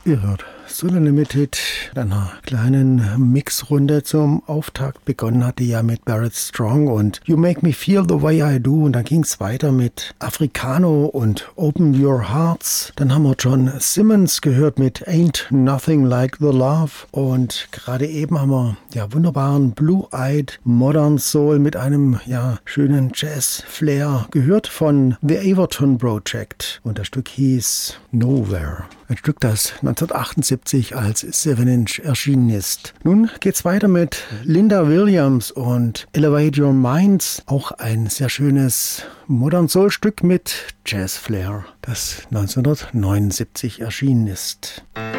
Ihr hört Soul Unlimited mit einer kleinen Mixrunde zum Auftakt. Begonnen hatte ja mit Barrett Strong und You Make Me Feel the Way I Do. Und dann ging es weiter mit Africano und Open Your Hearts. Dann haben wir John Simmons gehört mit Ain't Nothing Like the Love. Und gerade eben haben wir wunderbaren Blue-Eyed Modern Soul mit einem schönen Jazz-Flair gehört von The Averton Project. Und das Stück hieß Nowhere. Ein Stück, das 1978 als 7-Inch erschienen ist. Nun geht's weiter mit Linda Williams und Elevate Your Minds. Auch ein sehr schönes Modern Soul Stück mit Jazz Flair, das 1979 erschienen ist.